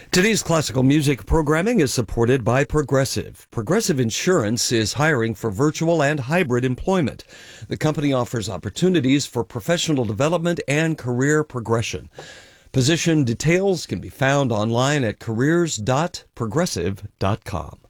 Today's classical music programming is supported by Progressive. Progressive Insurance is hiring for virtual and hybrid employment. The company offers opportunities for professional development and career progression. Position details can be found online at careers.progressive.com.